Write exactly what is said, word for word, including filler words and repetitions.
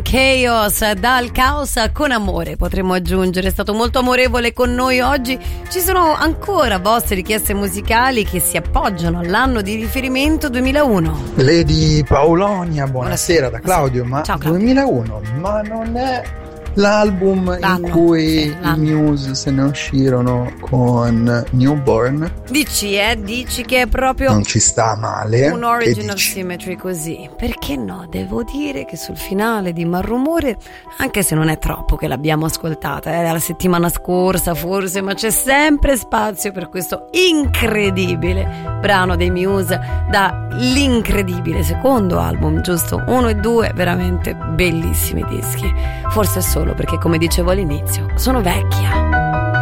Chaos, dal caos con amore, potremmo aggiungere. È stato molto amorevole con noi oggi. Ci sono ancora vostre richieste musicali che si appoggiano all'anno di riferimento duemilauno. Lady Paolonia, buonasera, buonasera da Claudio. Ma ciao, Claudio. duemilauno, ma non è l'album l'anno, in cui sì, i Muse se ne uscirono con Newborn? Dici, eh? Dici che è proprio non ci sta male. un Origin of Symmetry così. Perché no? Devo dire che sul finale di Malrumore, anche se non è troppo che l'abbiamo ascoltata, è eh, la settimana scorsa forse, ma c'è sempre spazio per questo incredibile brano dei Muse dall'incredibile secondo album, giusto? Uno e due, veramente bellissimi dischi. Forse solo perché, come dicevo all'inizio, sono vecchia.